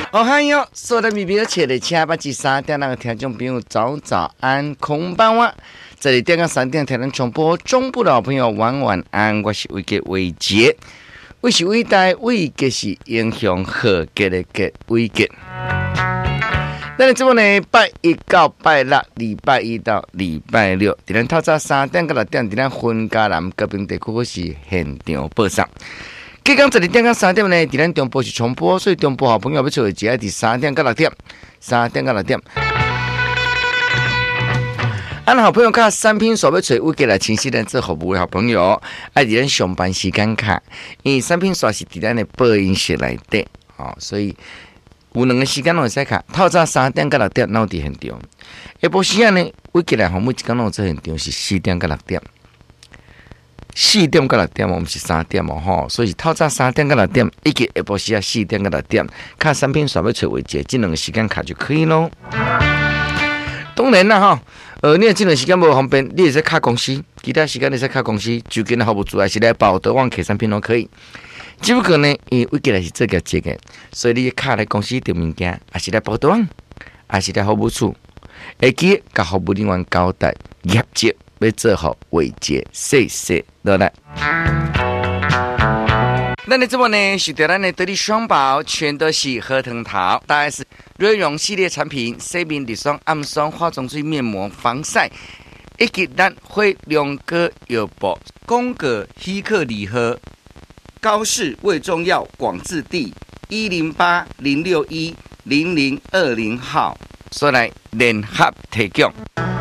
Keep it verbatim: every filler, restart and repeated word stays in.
哦嗨哟，所有的米米的切的七八七三点那个听众朋友早早安，空班哇！这里电个三点台能重播中部的好朋友晚晚安，我是伟杰伟杰，伟是伟大，伟杰是英雄和杰的杰伟杰。咱的节目呢，拜一到拜六，礼拜一到礼拜六，伫咱透早三点到六点，伫咱分家南高平地区是现场播送。今天这里点到三点呢，伫咱中部是重播，所以中部好朋友要做的只要伫三点到六点，三点到六点。俺好朋友卡三拼所要找有给来清晰人做服务的好朋友，爱伫咱上班时间卡，因为三拼所是伫咱的播音室内底，哦，所以有两个时间拢会使卡，透早三点到六点，闹伫现场。下晡时间呢，有给来服务一天拢做现场是四点到六点。四点到六点，我们是三点哦吼，所以透早三点到六点，以及下晡时啊四点到六点，看产品选要找位置，这两个时间卡就可以咯。当然啦哈，呃，你这两个时间无方便，你也是卡公司，其他时间你是卡公司，就跟服务组还是来报德旺客产品都可以。只不过呢，因为我过来是做业绩的，所以你卡来公司订物件，还是来报德旺，还是来服务处，会记甲服务人员交代业绩。要做好伟杰，谢谢，落来。咱的这么呢，是对咱的得力双宝，全都是核桃桃，大概是瑞容系列产品，洗面乳霜、暗霜、化妆水、面膜、防晒，以及咱会两个药包，宫格希克里和高氏胃中药广治地一零八零六一零零二零号，所来联合提供。